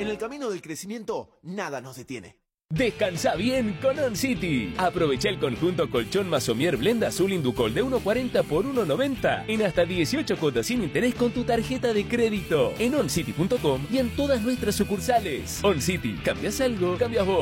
En el camino del crecimiento, nada nos detiene. Descansa bien con On City. Aprovecha el conjunto colchón Masomier Blend Azul Inducol de 1.40 por 1.90 en hasta 18 cuotas sin interés con tu tarjeta de crédito en oncity.com y en todas nuestras sucursales. On City, ¿cambias algo? Cambias vos.